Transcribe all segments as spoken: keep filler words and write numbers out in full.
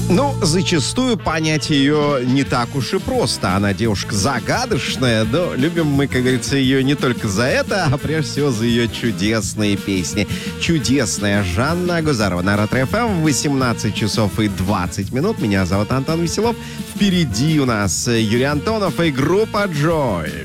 Ну, зачастую понять ее не так уж и просто. Она девушка загадочная, но любим мы, как говорится, ее не только за это, а прежде всего за ее чудесные песни. Чудесная Жанна Агузарова на Ретро-ФМ в восемнадцать часов и двадцать минут. Меня зовут Антон Веселов. Впереди у нас Юрий Антонов и группа Joy.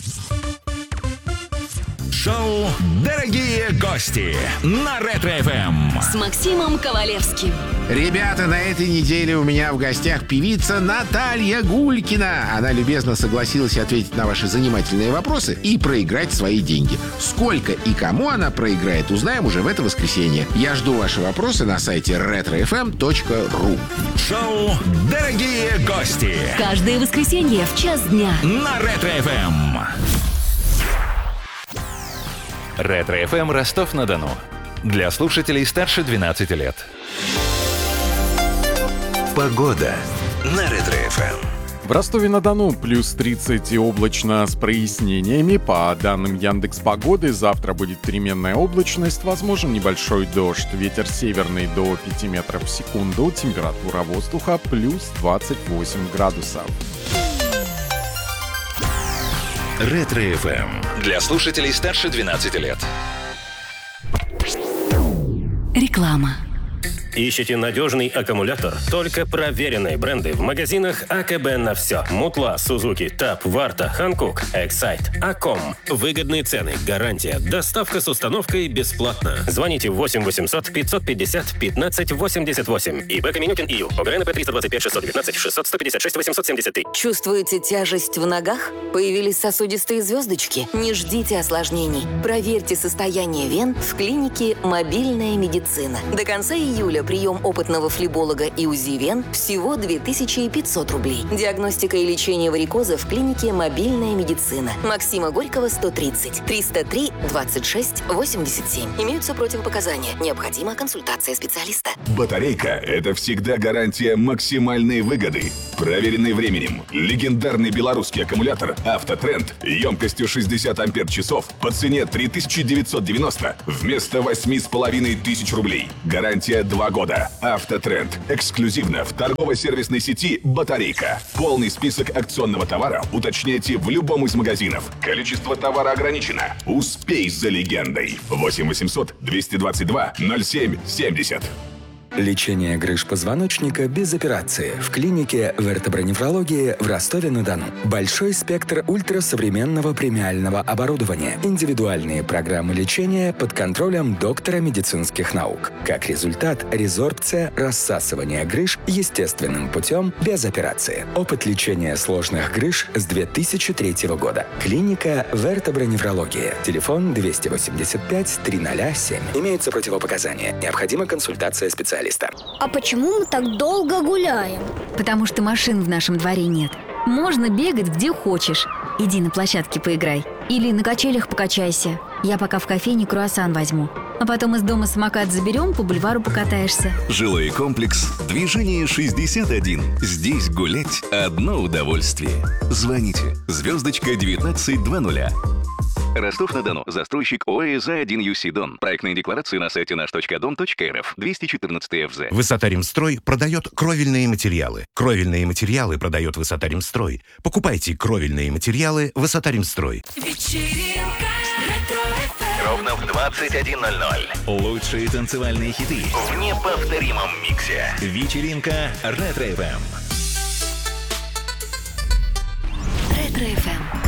Шоу «Дорогие гости» на Ретро-ФМ с Максимом Ковалевским. Ребята, на этой неделе у меня в гостях певица Наталья Гулькина. Она любезно согласилась ответить на ваши занимательные вопросы и проиграть свои деньги. Сколько и кому она проиграет, узнаем уже в это воскресенье. Я жду ваши вопросы на сайте ретро эф эм точка ру. Шоу «Дорогие гости» каждое воскресенье в час дня на Ретро-ФМ. Ретро-ФМ Ростов-на-Дону. Для слушателей старше двенадцати лет. Погода на Ретро-ФМ. В Ростове-на-Дону плюс тридцать и облачно с прояснениями. По данным Яндекс.Погоды, завтра будет переменная облачность, возможен небольшой дождь. Ветер северный до пяти метров в секунду. Температура воздуха плюс двадцать восемь градусов. Ретро-ФМ. Для слушателей старше двенадцати лет. Реклама. Ищите надежный аккумулятор? Только проверенные бренды в магазинах АКБ на все. Мутла, Сузуки, Таб, Варта, Ханкук, Эксайт, Аком. Выгодные цены, гарантия, доставка с установкой бесплатно. Звоните восемь восемьсот пятьсот пятьдесят пятнадцать восемьдесят восемь. ИБ Каменюкин ИЮ. ОГРНП триста двадцать пять шестьсот девятнадцать шестьсот сто пятьдесят шесть восемьсот семьдесят три. Чувствуете тяжесть в ногах? Появились сосудистые звездочки? Не ждите осложнений. Проверьте состояние вен в клинике «Мобильная медицина». До конца июля прием опытного флеболога и УЗИ вен всего две тысячи пятьсот рублей. Диагностика и лечение варикоза в клинике «Мобильная медицина». Максима Горького, сто тридцать, триста три двадцать шесть восемьдесят семь. Имеются противопоказания. Необходима консультация специалиста. Батарейка – это всегда гарантия максимальной выгоды. Проверенный временем. Легендарный белорусский аккумулятор «Автотренд» емкостью шестьдесят ампер-часов по цене три тысячи девятьсот девяносто вместо восемь с половиной тысяч рублей. Гарантия два года. «Автотренд». Эксклюзивно в торгово-сервисной сети «Батарейка». Полный список акционного товара уточняйте в любом из магазинов. Количество товара ограничено. Успей за легендой. восемь восемьсот двести двадцать два ноль семь семьдесят. Лечение грыж позвоночника без операции в клинике вертобронефрологии в Ростове-на-Дону. Большой спектр ультрасовременного премиального оборудования. Индивидуальные программы лечения под контролем доктора медицинских наук. Как результат, резорбция, рассасывание грыж естественным путем без операции. Опыт лечения сложных грыж с две тысячи третьего года. Клиника вертобронефрологии. Телефон двести восемьдесят пять триста семь. Имеются противопоказания. Необходима консультация специалиста. А почему мы так долго гуляем? Потому что машин в нашем дворе нет. Можно бегать где хочешь. Иди на площадке поиграй. Или на качелях покачайся. Я пока в кофейне круассан возьму. А потом из дома самокат заберем, по бульвару покатаешься. Жилой комплекс «Движение шестьдесят один». Здесь гулять одно удовольствие. Звоните. Звездочка девятнадцать двадцать. Ростов-на-Дону. Застройщик ОЭЗ один ю си Дон. Проектные декларации на сайте наш точка дон точка эр эф. двести четырнадцать ЭФЗ. Высотаримстрой продает кровельные материалы. Кровельные материалы продает Высотаримстрой. Покупайте кровельные материалы Высотаримстрой. Вечеринка Ретро-ФМ. Ровно в двадцать один ноль ноль. Лучшие танцевальные хиты в неповторимом миксе. Вечеринка Ретро-ФМ. Ретро-ФМ.